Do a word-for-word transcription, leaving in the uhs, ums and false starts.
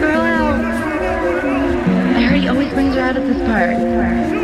girl out. I heard he always brings her out at this part.